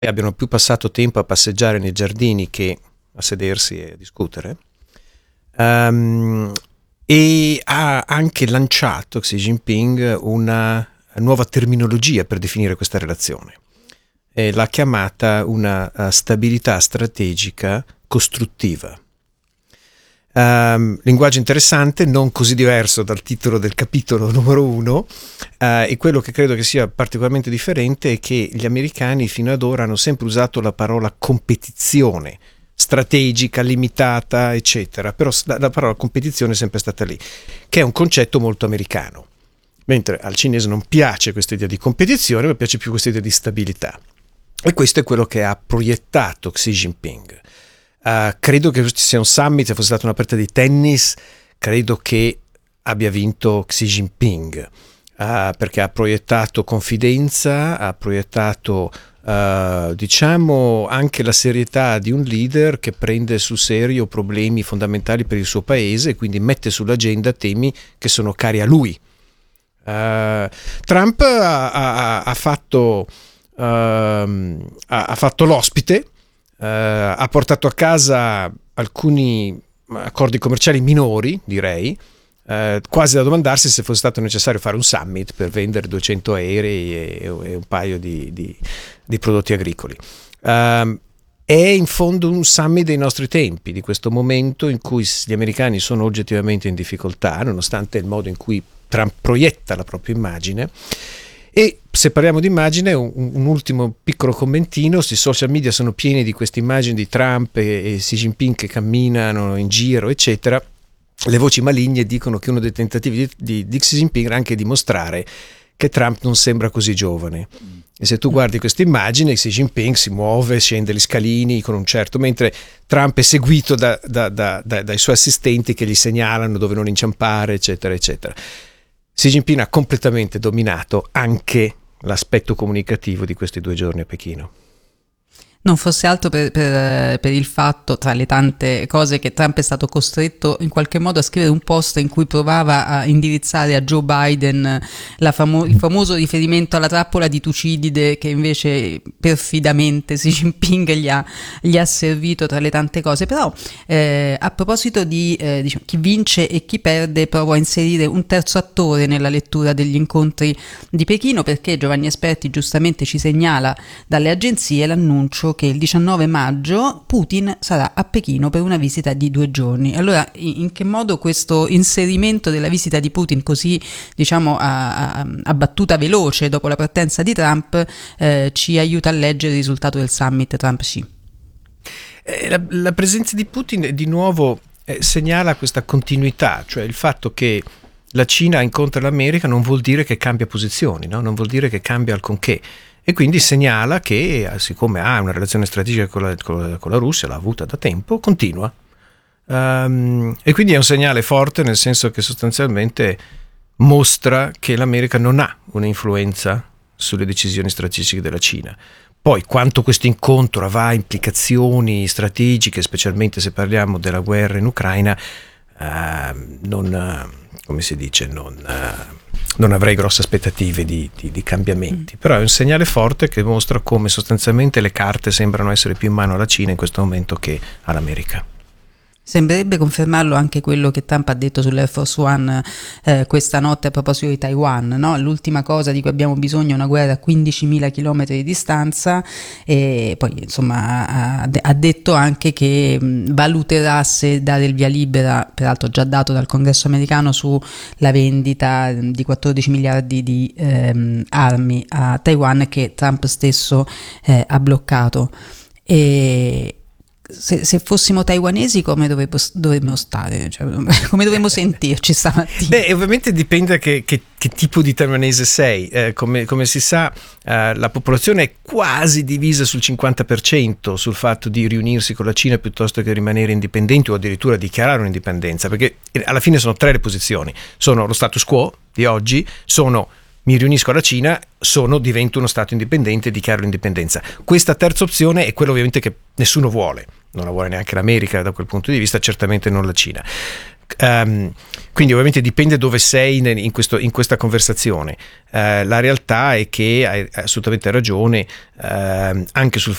e abbiano più passato tempo a passeggiare nei giardini che a sedersi e a discutere. E ha anche lanciato Xi Jinping una nuova terminologia per definire questa relazione. E l'ha chiamata una stabilità strategica costruttiva. Linguaggio interessante, non così diverso dal titolo del capitolo numero 1, e quello che credo che sia particolarmente differente è che gli americani fino ad ora hanno sempre usato la parola competizione strategica, limitata, eccetera, però la parola competizione è sempre stata lì, che è un concetto molto americano, mentre al cinese non piace questa idea di competizione, ma piace più questa idea di stabilità, e questo è quello che ha proiettato Xi Jinping. Credo che sia un summit, se fosse stata una partita di tennis, credo che abbia vinto Xi Jinping, perché ha proiettato confidenza, ha proiettato diciamo anche la serietà di un leader che prende sul serio problemi fondamentali per il suo paese e quindi mette sull'agenda temi che sono cari a lui. Trump ha fatto l'ospite, ha portato a casa alcuni accordi commerciali minori, direi, quasi da domandarsi se fosse stato necessario fare un summit per vendere 200 aerei e un paio di prodotti agricoli. È in fondo un summit dei nostri tempi, di questo momento in cui gli americani sono oggettivamente in difficoltà, nonostante il modo in cui Trump proietta la propria immagine. E se parliamo di immagine, un ultimo piccolo commentino: sui social media sono pieni di queste immagini di Trump e Xi Jinping che camminano in giro, eccetera. Le voci maligne dicono che uno dei tentativi di Xi Jinping era anche dimostrare che Trump non sembra così giovane. E se tu guardi questa immagine, Xi Jinping si muove, scende gli scalini con un certo, mentre Trump è seguito dai suoi assistenti che gli segnalano dove non inciampare, eccetera, eccetera. Xi Jinping ha completamente dominato anche l'aspetto comunicativo di questi 2 giorni a Pechino. Non fosse altro per il fatto, tra le tante cose, che Trump è stato costretto in qualche modo a scrivere un post in cui provava a indirizzare a Joe Biden il famoso riferimento alla trappola di Tucidide, che invece perfidamente Xi Jinping gli ha servito tra le tante cose. Però a proposito di diciamo, chi vince e chi perde, provo a inserire un terzo attore nella lettura degli incontri di Pechino, perché Giovanni Esperti giustamente ci segnala dalle agenzie l'annuncio che il 19 maggio Putin sarà a Pechino per una visita di 2 giorni. Allora, in che modo questo inserimento della visita di Putin così, diciamo, a battuta veloce dopo la partenza di Trump ci aiuta a leggere il risultato del summit Trump-Xi? La presenza di Putin di nuovo segnala questa continuità, cioè il fatto che la Cina incontra l'America non vuol dire che cambia posizioni, no? Non vuol dire che cambia alcunché. E quindi segnala che, siccome ha una relazione strategica con la Russia, l'ha avuta da tempo, continua. E quindi è un segnale forte, nel senso che sostanzialmente mostra che l'America non ha un'influenza sulle decisioni strategiche della Cina. Poi quanto questo incontro avrà implicazioni strategiche, specialmente se parliamo della guerra in Ucraina, non avrei grosse aspettative di cambiamenti, però è un segnale forte che mostra come sostanzialmente le carte sembrano essere più in mano alla Cina in questo momento che all'America. Sembrerebbe confermarlo anche quello che Trump ha detto sull'Air Force One questa notte a proposito di Taiwan, no? L'ultima cosa di cui abbiamo bisogno è una guerra a 15.000 chilometri di distanza, e poi insomma ha detto anche che valuterà se dare il via libera, peraltro già dato dal Congresso americano, sulla vendita di 14 miliardi di armi a Taiwan, che Trump stesso ha bloccato. E se fossimo taiwanesi, come dovremmo stare? Cioè, come dovremmo sentirci stamattina? Beh, ovviamente dipende che tipo di taiwanese sei. Come si sa, la popolazione è quasi divisa sul 50% sul fatto di riunirsi con la Cina piuttosto che rimanere indipendenti o addirittura dichiarare un'indipendenza, perché alla fine sono 3 le posizioni. Sono lo status quo di oggi, mi riunisco alla Cina, divento uno Stato indipendente e dichiaro l'indipendenza. Questa terza opzione è quella ovviamente che nessuno vuole, non la vuole neanche l'America da quel punto di vista, certamente non la Cina. Quindi ovviamente dipende dove sei in questa conversazione. La realtà è che hai assolutamente ragione, anche sul